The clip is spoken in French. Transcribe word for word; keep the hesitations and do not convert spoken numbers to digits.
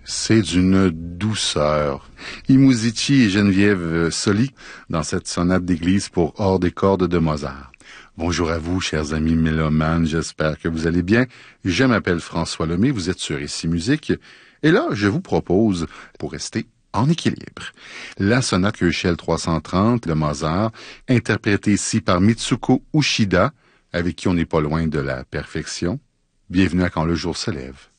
C'est d'une douceur. Imuzici et Geneviève Soli dans cette sonate d'église pour hors des cordes de Mozart. Bonjour à vous, chers amis mélomanes, j'espère que vous allez bien. Je m'appelle François Lemay, vous êtes sur Ici Musique, et là, je vous propose, pour rester en équilibre, la sonate Köchel trois cent trente de Mozart, interprétée ici par Mitsuko Uchida, avec qui on n'est pas loin de la perfection. Bienvenue à Quand le jour se lève.